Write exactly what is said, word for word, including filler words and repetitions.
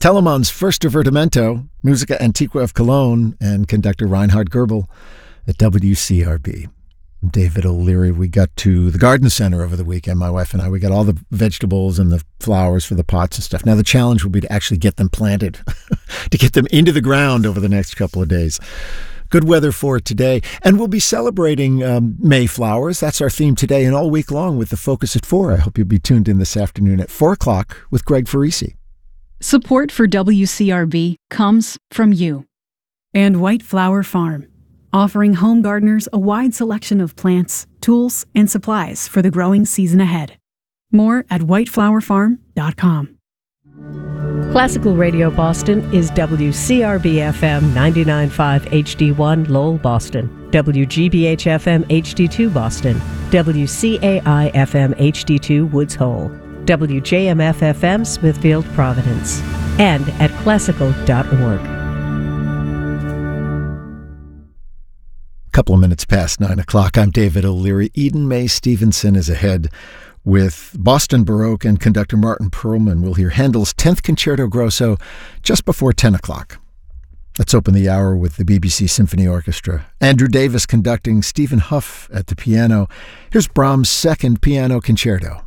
Telemann's First Divertimento, Musica Antiqua of Cologne, and conductor Reinhard Goebel at W C R B. I'm David O'Leary. We got to the garden center over the weekend, my wife and I. We got all the vegetables and the flowers for the pots and stuff. Now the challenge will be to actually get them planted, to get them into the ground over the next couple of days. Good weather for today. And we'll be celebrating um, Mayflowers. That's our theme today and all week long with the Focus at four. I hope you'll be tuned in this afternoon at four o'clock with Greg Farisi. Support for W C R B comes from you. And White Flower Farm, offering home gardeners a wide selection of plants, tools, and supplies for the growing season ahead. More at white flower farm dot com. Classical Radio Boston is W C R B F M ninety-nine point five H D one Lowell, Boston, W G B H F M H D two Boston, W C A I F M H D two Woods Hole, W J M F F M Smithfield, Providence, and at classical dot org. Couple of minutes past nine o'clock. I'm David O'Leary. Eden Mae Stevenson is ahead with Boston Baroque and conductor Martin Perlman. We'll hear Handel's tenth Concerto Grosso just before ten o'clock. Let's open the hour with the B B C Symphony Orchestra. Andrew Davis conducting, Stephen Huff at the piano. Here's Brahms' second piano concerto.